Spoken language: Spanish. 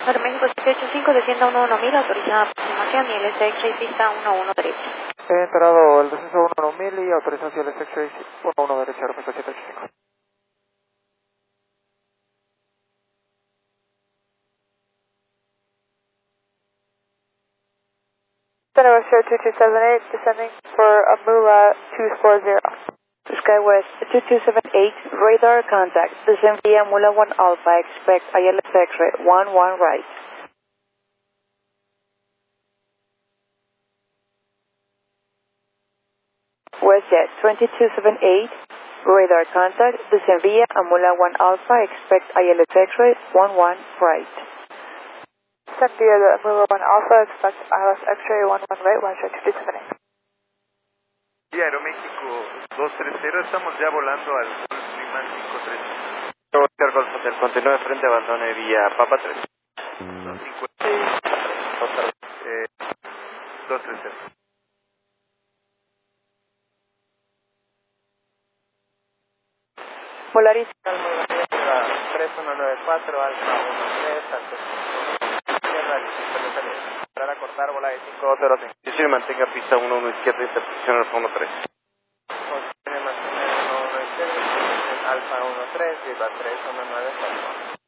Aeroméxico 785, descienda 11000, autorizada aproximación y el SX-ray pista 11 derecha. He entrado el descenso 1000 y autorización el SX-ray 11 derecha, Aeroméxico 785. Center 2278, descending for Amula 240. SkyWest 2278, radar contact, descend via Amula 1 Alpha, expect ILS X-ray 11 right. WestJet 2278, radar contact, descend via Amula 1 Alpha, expect ILS X-ray 11 right. Descend via the Amula 1 Alpha, expect ILS X-ray 11 right, WestJet 2278. Y Aeroméxico 230, estamos ya volando al Lima 530. Oscar Golf Hotel, continúe frente, abandone vía Papa 3. 230. Volaris 3194, Alfa 13, alto 5, Sierra, listo, salida. Para cortar, bola de 505. Sí, mantenga pista 11 izquierda y se posiciona Alfa 13. Mantener 11 izquierda, Alfa 13, Viva 3, 19,